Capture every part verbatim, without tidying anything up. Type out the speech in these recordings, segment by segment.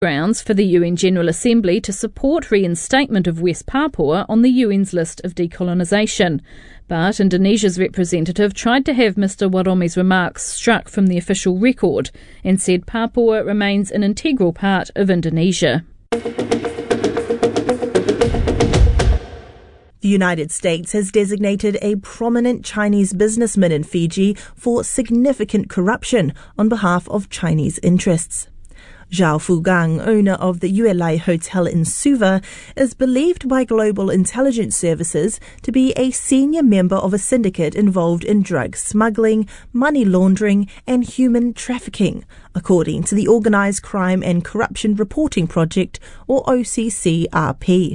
grounds for the U N General Assembly to support reinstatement of West Papua on the U N's list of decolonisation. But Indonesia's representative tried to have Mister Warome's remarks struck from the official record and said Papua remains an integral part of Indonesia. The United States has designated a prominent Chinese businessman in Fiji for significant corruption on behalf of Chinese interests. Zhao Fugang, owner of the Yuelai Hotel in Suva, is believed by global intelligence services to be a senior member of a syndicate involved in drug smuggling, money laundering and human trafficking, according to the Organised Crime and Corruption Reporting Project, or O C C R P.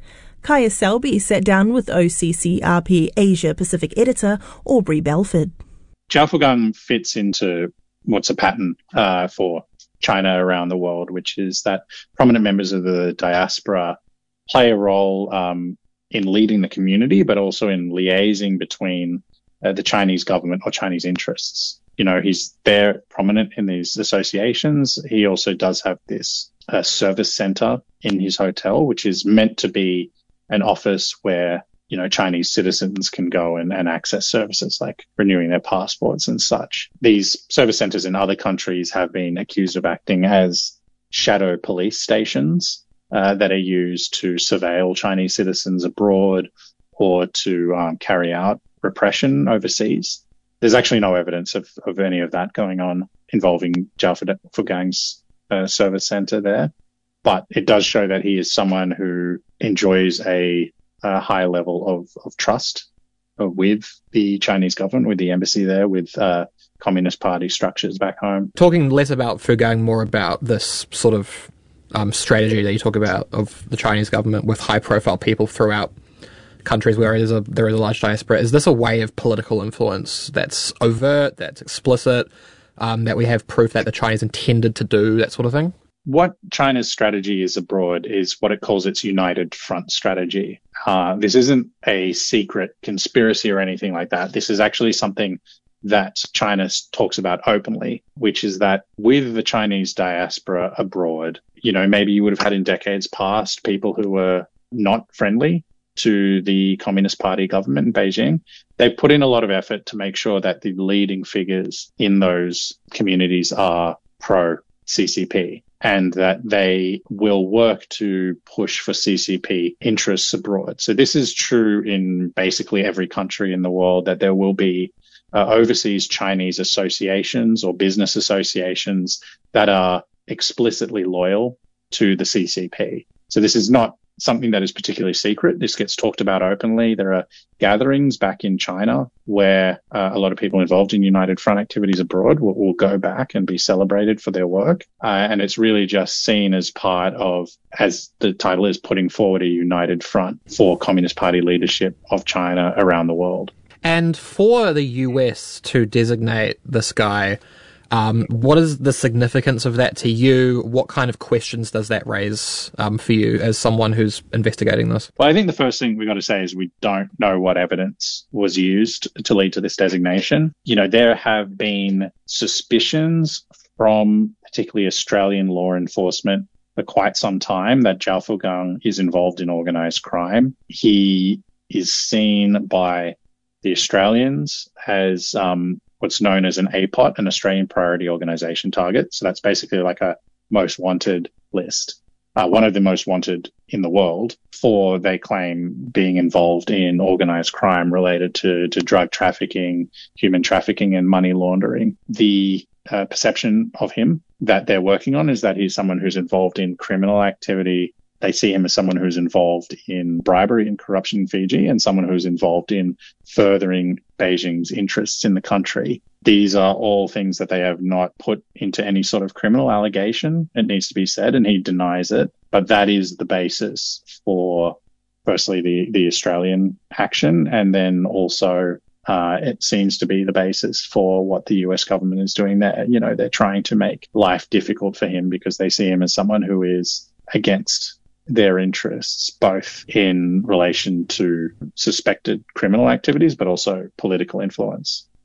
Kaya Selby sat down with O C C R P Asia Pacific editor Aubrey Belford. Zhao Fugang fits into what's a pattern uh, for China around the world, which is that prominent members of the diaspora play a role um, in leading the community, but also in liaising between uh, the Chinese government or Chinese interests. You know, he's there prominent in these associations. He also does have this uh, service center in his hotel, which is meant to be an office where, you know, Chinese citizens can go and, and access services like renewing their passports and such. These service centers in other countries have been accused of acting as shadow police stations uh, that are used to surveil Chinese citizens abroad or to um, carry out repression overseas. There's actually no evidence of, of any of that going on involving Zhao Fugang's uh, service center there. But it does show that he is someone who enjoys a, a high level of, of trust uh, with the Chinese government, with the embassy there, with uh, Communist Party structures back home. Talking less about Fugang, more about this sort of um, strategy that you talk about of the Chinese government with high-profile people throughout countries where it is a, there is a large diaspora. Is this a way of political influence that's overt, that's explicit, um, that we have proof that the Chinese intended to do, that sort of thing? What China's strategy is abroad is what it calls its United Front strategy. Uh, this isn't a secret conspiracy or anything like that. This is actually something that China talks about openly, which is that with the Chinese diaspora abroad, you know, maybe you would have had in decades past people who were not friendly to the Communist Party government in Beijing. They put in a lot of effort to make sure that the leading figures in those communities are pro-C C P. And that they will work to push for C C P interests abroad. So this is true in basically every country in the world, that there will be uh, overseas Chinese associations or business associations that are explicitly loyal to the C C P. So this is not something that is particularly secret. This gets talked about openly. There are gatherings back in China where uh, a lot of people involved in United Front activities abroad will, will go back and be celebrated for their work. Uh, and it's really just seen as part of, as the title is, putting forward a united front for Communist Party leadership of China around the world. And for the U S to designate this guy, Um, what is the significance of that to you? What kind of questions does that raise um, for you as someone who's investigating this? Well, I think the first thing we've got to say is we don't know what evidence was used to lead to this designation. You know, there have been suspicions from particularly Australian law enforcement for quite some time that Zhao Fugang is involved in organised crime. He is seen by the Australians as um what's known as an A P O T, an Australian Priority Organisation target. So that's basically like a most wanted list, uh, one of the most wanted in the world for, they claim, being involved in organised crime related to, to drug trafficking, human trafficking and money laundering. The uh, perception of him that they're working on is that he's someone who's involved in criminal activity. They see him as someone who's involved in bribery and corruption in Fiji and someone who's involved in furthering Beijing's interests in the country. These are all things that they have not put into any sort of criminal allegation, it needs to be said, and he denies it. But that is the basis for, firstly, the, the Australian action, and then also uh, it seems to be the basis for what the U S government is doing there. You know, they're trying to make life difficult for him because they see him as someone who is against their interests, both in relation to suspected criminal activities, but also political influence.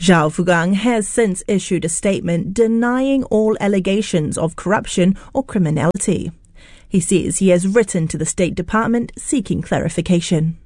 Zhao Fugang has since issued a statement denying all allegations of corruption or criminality. He says he has written to the State Department seeking clarification.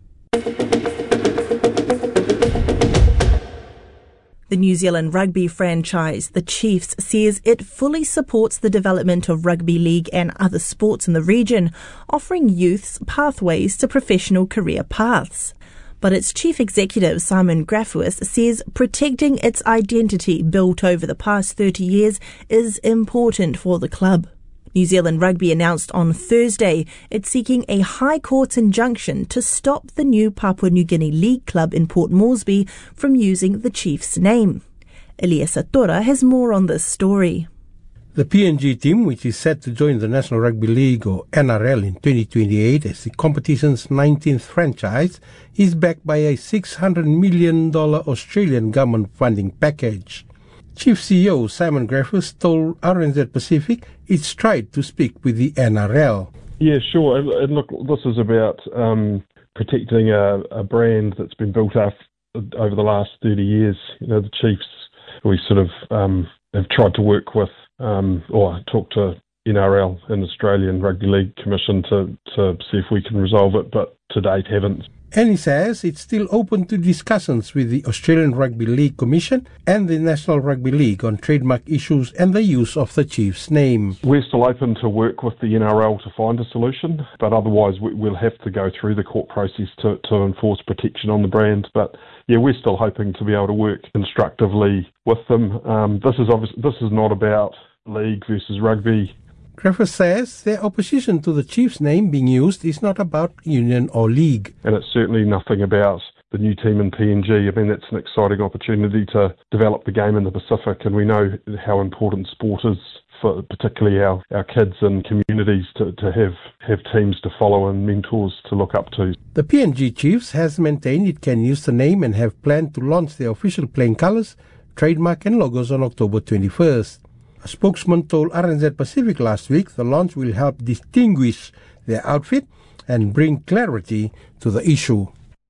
The New Zealand rugby franchise, the Chiefs, says it fully supports the development of rugby league and other sports in the region, offering youths pathways to professional career paths. But its chief executive, Simon Graffuis, says protecting its identity built over the past thirty years is important for the club. New Zealand Rugby announced on Thursday it's seeking a High Court injunction to stop the new Papua New Guinea League club in Port Moresby from using the Chiefs' name. Elias Atora has more on this story. The P N G team, which is set to join the National Rugby League or N R L in twenty twenty-eight as the competition's nineteenth franchise, is backed by a six hundred million dollars Australian government funding package. Chief C E O Simon Graffuis told R N Z Pacific it's tried to speak with the N R L. Yeah, sure. And, and look, this is about um, protecting a, a brand that's been built up over the last thirty years. You know, the Chiefs, we sort of um, have tried to work with um, or talk to N R L and Australian Rugby League Commission to, to see if we can resolve it, but to date haven't. And he says it's still open to discussions with the Australian Rugby League Commission and the National Rugby League on trademark issues and the use of the Chiefs' name. We're still open to work with the N R L to find a solution, but otherwise we'll have to go through the court process to, to enforce protection on the brand. But yeah, we're still hoping to be able to work constructively with them. Um, this is obviously, this is not about league versus rugby. Graffuis says their opposition to the Chiefs' name being used is not about union or league. And it's certainly nothing about the new team in P N G. I mean, it's an exciting opportunity to develop the game in the Pacific, and we know how important sport is for particularly our, our kids and communities to, to have, have teams to follow and mentors to look up to. The P N G Chiefs has maintained it can use the name and have planned to launch their official playing colours, trademark and logos on October twenty-first. A spokesman told R N Z Pacific last week the launch will help distinguish their outfit and bring clarity to the issue.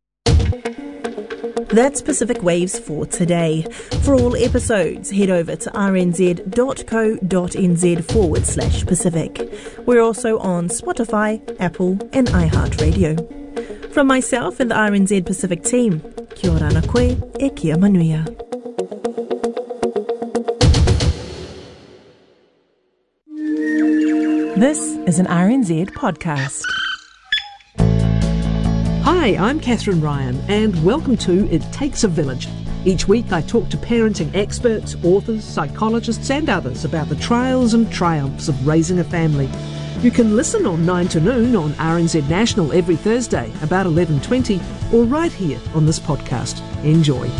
That's Pacific Waves for today. For all episodes, head over to rnz.co.nz forward slash Pacific. We're also on Spotify, Apple and iHeartRadio. From myself and the R N Z Pacific team, kia ora na koe e kia manuia. This is an R N Z podcast. Hi, I'm Catherine Ryan, and welcome to It Takes a Village. Each week I talk to parenting experts, authors, psychologists and others about the trials and triumphs of raising a family. You can listen on nine to noon on R N Z National every Thursday about eleven twenty or right here on this podcast. Enjoy.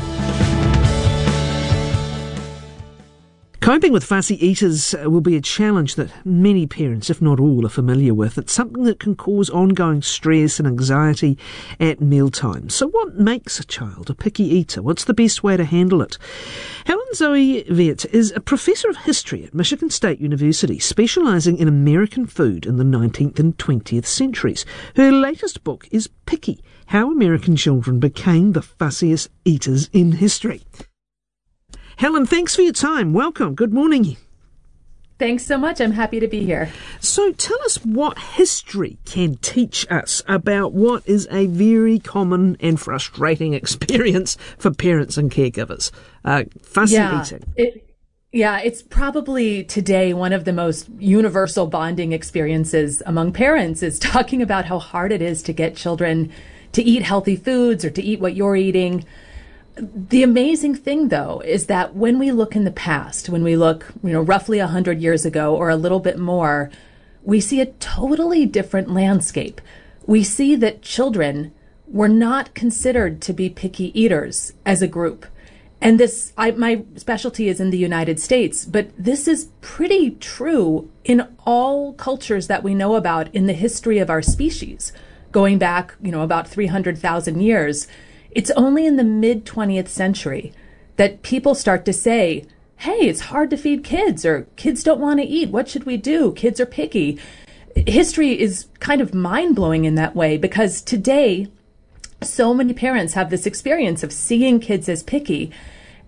Coping with fussy eaters will be a challenge that many parents, if not all, are familiar with. It's something that can cause ongoing stress and anxiety at mealtimes. So what makes a child a picky eater? What's the best way to handle it? Helen Zoe Viet is a professor of history at Michigan State University, specialising in American food in the nineteenth and twentieth centuries. Her latest book is Picky: How American Children Became the Fussiest Eaters in History. Helen, thanks for your time. Welcome. Good morning. Thanks so much. I'm happy to be here. So tell us what history can teach us about what is a very common and frustrating experience for parents and caregivers, uh, fussy yeah, eating. It, yeah, it's probably today one of the most universal bonding experiences among parents is talking about how hard it is to get children to eat healthy foods or to eat what you're eating. The amazing thing, though, is that when we look in the past, when we look, you know, roughly one hundred years ago or a little bit more, we see a totally different landscape. We see that children were not considered to be picky eaters as a group. And this, I, my specialty is in the United States, but this is pretty true in all cultures that we know about in the history of our species, going back, you know, about three hundred thousand years. It's only in the mid-twentieth century that people start to say, hey, it's hard to feed kids, or kids don't want to eat. What should we do? Kids are picky. History is kind of mind-blowing in that way, because today, so many parents have this experience of seeing kids as picky.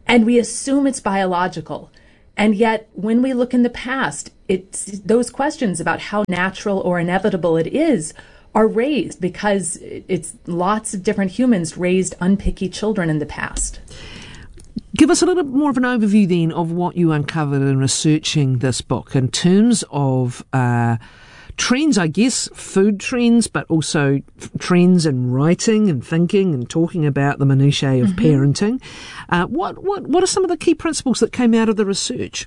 and we assume it's biological. And yet, when we look in the past, it's those questions about how natural or inevitable it is are raised because it's lots of different humans raised unpicky children in the past. Give us a little bit more of an overview then of what you uncovered in researching this book in terms of uh, trends, I guess, food trends, but also f- trends in writing and thinking and talking about the minutiae of mm-hmm. parenting. Uh, what, what, what are some of the key principles that came out of the research?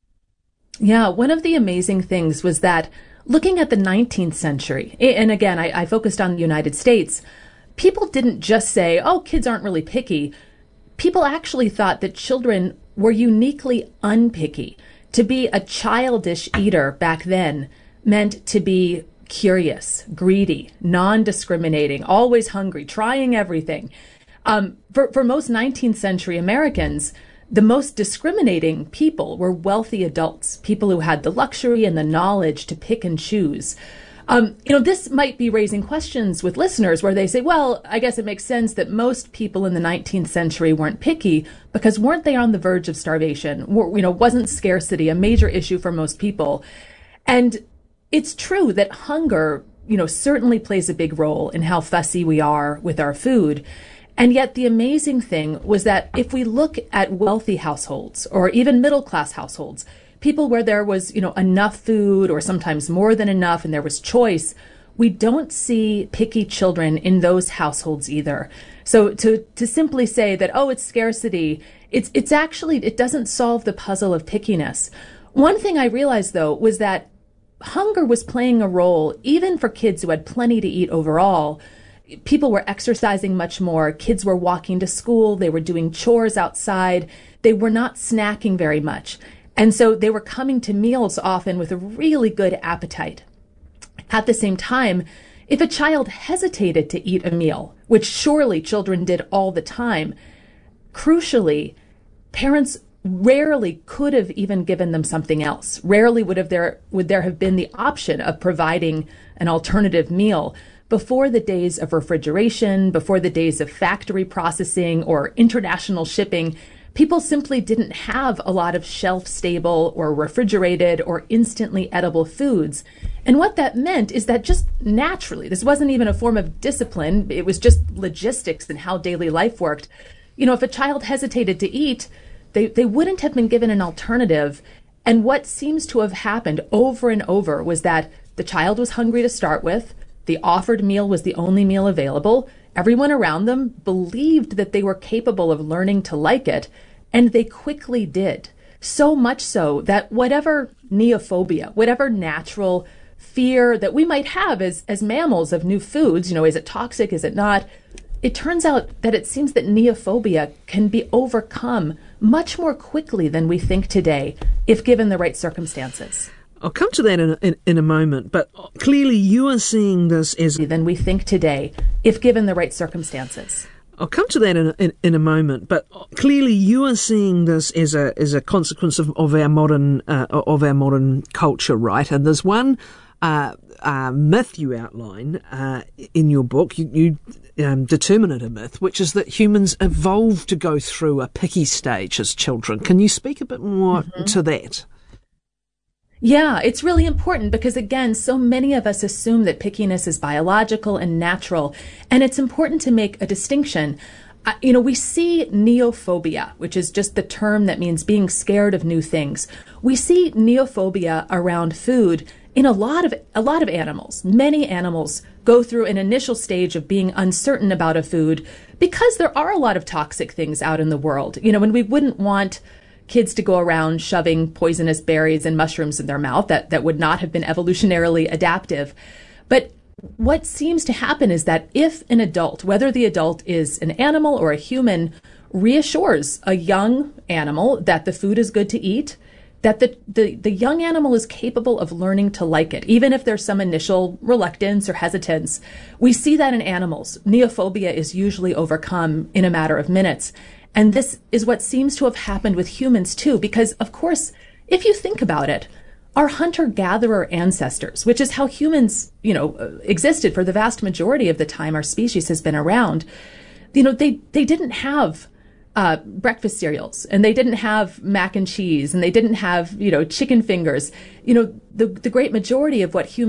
Yeah, one of the amazing things was that looking at the nineteenth century, and again, I, I focused on the United States, people didn't just say, oh, kids aren't really picky. People actually thought that children were uniquely unpicky. To be a childish eater back then meant to be curious, greedy, non-discriminating, always hungry, trying everything. Um, for, for most nineteenth century Americans, the most discriminating people were wealthy adults, people who had the luxury and the knowledge to pick and choose. Um, you know, this might be raising questions with listeners where they say, well, I guess it makes sense that most people in the nineteenth century weren't picky because weren't they on the verge of starvation? Were, you know, wasn't scarcity a major issue for most people? And it's true that hunger, you know, certainly plays a big role in how fussy we are with our food. And yet the amazing thing was that if we look at wealthy households or even middle-class households, people where there was, you know, enough food or sometimes more than enough and there was choice, we don't see picky children in those households either. So to to simply say that, oh, it's scarcity, it's it's actually, it doesn't solve the puzzle of pickiness. One thing I realized, though, was that hunger was playing a role even for kids who had plenty to eat overall. People were exercising much more. Kids were walking to school. They were doing chores outside. They were not snacking very much. And so they were coming to meals often with a really good appetite. At the same time, if a child hesitated to eat a meal, which surely children did all the time, crucially, parents rarely could have even given them something else. Rarely would have there would there have been the option of providing an alternative meal. Before the days of refrigeration, before the days of factory processing or international shipping, people simply didn't have a lot of shelf-stable or refrigerated or instantly edible foods. And what that meant is that just naturally, this wasn't even a form of discipline, it was just logistics and how daily life worked. You know, if a child hesitated to eat, they, they wouldn't have been given an alternative. And what seems to have happened over and over was that the child was hungry to start with, the offered meal was the only meal available. Everyone around them believed that they were capable of learning to like it, and they quickly did. So much so that whatever neophobia, whatever natural fear that we might have as, as mammals of new foods, you know, is it toxic, is it not? It turns out that it seems that neophobia can be overcome much more quickly than we think today, if given the right circumstances. I'll come to that in a, in, in a moment, but clearly you are seeing this as... than we think today, if given the right circumstances. I'll come to that in a, in, in a moment, but clearly you are seeing this as a as a consequence of, of our modern uh, of our modern culture, right? And there's one uh, uh, myth you outline uh, in your book. You, you um, determine it a myth, which is that humans evolved to go through a picky stage as children. Can you speak a bit more mm-hmm. to that? Yeah, it's really important because, again, so many of us assume that pickiness is biological and natural, and it's important to make a distinction. Uh, you know, we see neophobia, which is just the term that means being scared of new things. We see neophobia around food in a lot of a lot of animals. Many animals go through an initial stage of being uncertain about a food because there are a lot of toxic things out in the world. You know, and we wouldn't want kids to go around shoving poisonous berries and mushrooms in their mouth. That, that would not have been evolutionarily adaptive. But what seems to happen is that if an adult, whether the adult is an animal or a human, reassures a young animal that the food is good to eat, that the, the, the young animal is capable of learning to like it, even if there's some initial reluctance or hesitance. We see that in animals. Neophobia is usually overcome in a matter of minutes. And this is what seems to have happened with humans, too, because, of course, if you think about it, our hunter-gatherer ancestors, which is how humans, you know, existed for the vast majority of the time our species has been around, you know, they, they didn't have uh, breakfast cereals, and they didn't have mac and cheese, and they didn't have, you know, chicken fingers. You know, the the great majority of what humans